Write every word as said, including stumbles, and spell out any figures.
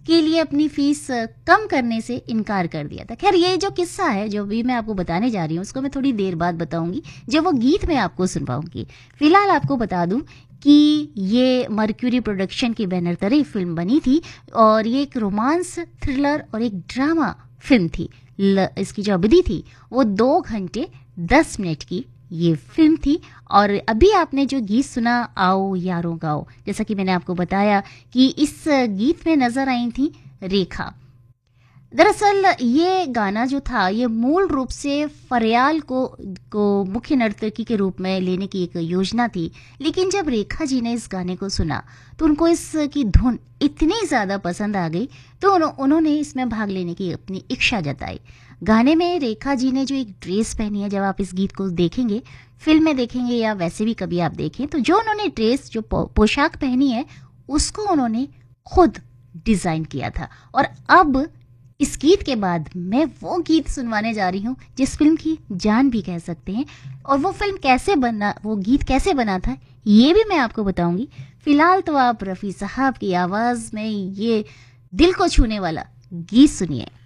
के लिए अपनी फीस कम करने से इनकार कर दिया था। खैर ये जो किस्सा है जो भी मैं आपको बताने जा रही हूँ उसको मैं थोड़ी देर बाद बताऊंगी जब वो गीत मैं आपको सुनवाऊंगी। फिलहाल आपको बता दूं कि ये मर्क्यूरी प्रोडक्शन की बैनर तले फिल्म बनी थी और ये एक रोमांस थ्रिलर और एक ड्रामा फिल्म थी। ल, इसकी जो अवधि थी वो दो घंटे दस मिनट की ये फिल्म थी। और अभी आपने जो गीत सुना आओ यारों गाओ, जैसा कि मैंने आपको बताया कि इस गीत में नजर आई थी रेखा। दरअसल ये गाना जो था ये मूल रूप से फरयाल को को मुख्य नर्तकी के रूप में लेने की एक योजना थी, लेकिन जब रेखा जी ने इस गाने को सुना तो उनको इसकी धुन इतनी ज़्यादा पसंद आ गई तो उन्हों, उन्होंने इसमें भाग लेने की अपनी इच्छा जताई। गाने में रेखा जी ने जो एक ड्रेस पहनी है, जब आप इस गीत को देखेंगे, फिल्म में देखेंगे या वैसे भी कभी आप देखें, तो जो उन्होंने ड्रेस जो पो, पोशाक पहनी है उसको उन्होंने खुद डिज़ाइन किया था। और अब इस गीत के बाद मैं वो गीत सुनवाने जा रही हूँ जिस फिल्म की जान भी कह सकते हैं, और वो फिल्म कैसे बना, वो गीत कैसे बना था ये भी मैं आपको बताऊंगी। फिलहाल तो आप रफ़ी साहब की आवाज़ में ये दिल को छूने वाला गीत सुनिए।